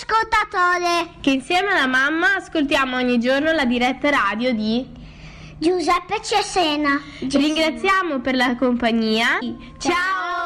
ascoltatore, che insieme alla mamma ascoltiamo ogni giorno la diretta radio di Giuseppe Cesena. Ringraziamo per la compagnia. Ciao!